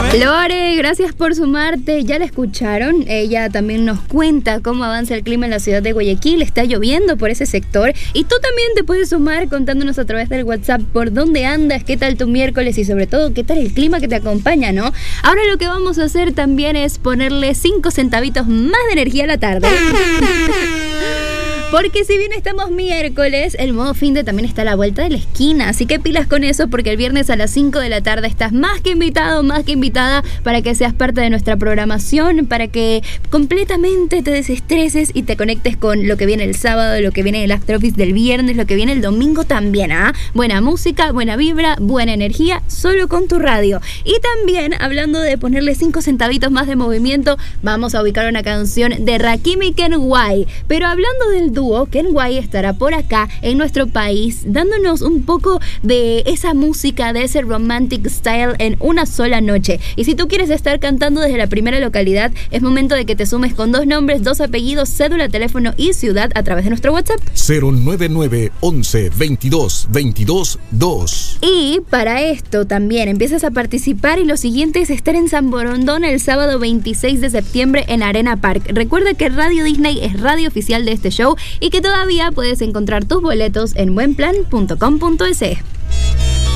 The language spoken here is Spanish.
Lore, gracias por sumarte. Ya la escucharon. Ella también nos cuenta cómo avanza el clima en la ciudad de Guayaquil. Está lloviendo por ese sector. Y tú también te puedes sumar contándonos a través del WhatsApp por dónde andas, qué tal tu miércoles y sobre todo qué tal el clima que te acompaña, ¿no? Ahora lo que vamos a hacer también es ponerle 5 centavitos más de energía a la tarde. Porque si bien estamos miércoles, el modo finde también está a la vuelta de la esquina. Así que pilas con eso, porque el viernes a las 5 de la tarde estás más que invitado, más que invitada para que seas parte de nuestra programación, para que completamente te desestreses y te conectes con lo que viene el sábado, lo que viene el After Office del viernes, lo que viene el domingo también, ¿ah? Buena música, buena vibra, buena energía, solo con tu radio. Y también, hablando de ponerle 5 centavitos más de movimiento, vamos a ubicar una canción de Rakim y Ken White. Pero hablando del dúo, Ken White estará por acá en nuestro país dándonos un poco de esa música, de ese romantic style en una sola noche. Y si tú quieres estar cantando desde la primera localidad, es momento de que te sumes con 2 nombres, 2 apellidos, cédula, teléfono y ciudad a través de nuestro WhatsApp 099 11 22 22 2. Y para esto también empiezas a participar, y lo siguiente es estar en San Borondón el sábado 26 de septiembre en Arena Park. Recuerda que Radio Disney es radio oficial de este show y que todavía puedes encontrar tus boletos en buenplan.com.es.